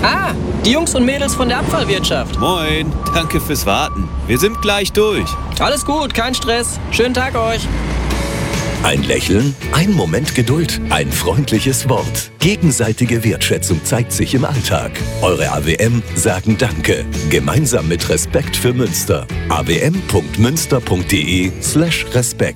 Ah, die Jungs und Mädels von der Abfallwirtschaft. Moin, danke fürs Warten. Wir sind gleich durch. Alles gut, kein Stress. Schönen Tag euch. Ein Lächeln, ein Moment Geduld, ein freundliches Wort. Gegenseitige Wertschätzung zeigt sich im Alltag. Eure AWM sagen Danke. Gemeinsam mit Respekt für Münster. awm.münster.de/Respekt